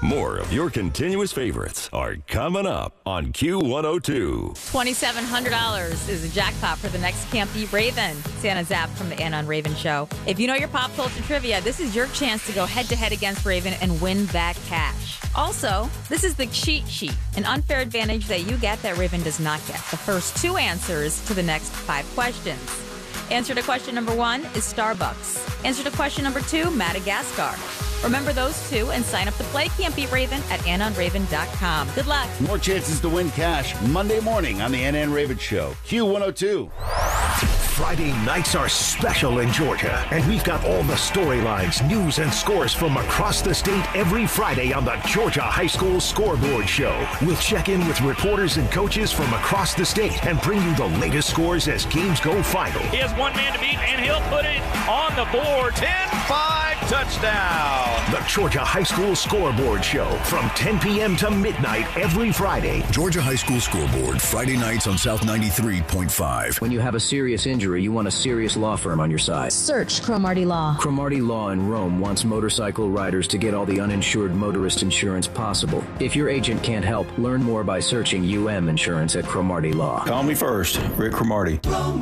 More of your continuous favorites are coming up on Q102. $2,700 is the jackpot for the next Can't Beat Raven. Santa Zapp from the Anna and Raven Show. If you know your pop culture trivia, this is your chance to go head-to-head against Raven and win that cash. Also, this is the cheat sheet, an unfair advantage that you get that Raven does not get. The first 2 answers to the next 5 questions. Answer to question number 1 is Starbucks. Answer to question number 2, Madagascar. Remember those 2 and sign up to play Can't Beat Raven at AnnaandRaven.com. Good luck. More chances to win cash Monday morning on the Anna and Raven Show. Q102. Friday nights are special in Georgia, and we've got all the storylines, news, and scores from across the state every Friday on the Georgia High School Scoreboard Show. We'll check in with reporters and coaches from across the state and bring you the latest scores as games go final. He has one man to beat, and he'll put it on the board. 10-5 touchdown. The Georgia High School Scoreboard Show from 10 p.m. to midnight every Friday. Georgia High School Scoreboard, Friday nights on South 93.5. When you have a serious injury, you want a serious law firm on your side. Search Cromartie Law. Cromartie Law in Rome wants motorcycle riders to get all the uninsured motorist insurance possible. If your agent can't help, learn more by searching UM Insurance at Cromartie Law. Call me first, Rick Cromartie.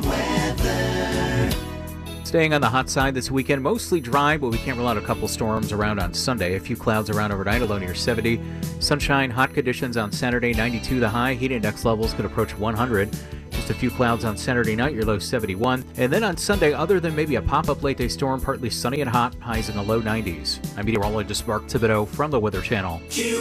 Staying on the hot side this weekend, mostly dry, but we can't rule out a couple storms around on Sunday. A few clouds around overnight, a low near 70. Sunshine, hot conditions on Saturday, 92 the high. Heat index levels could approach 100. Just a few clouds on Saturday night, your low 71. And then on Sunday, other than maybe a pop-up late-day storm, partly sunny and hot, highs in the low 90s. I'm meteorologist Mark Thibodeau from the Weather Channel.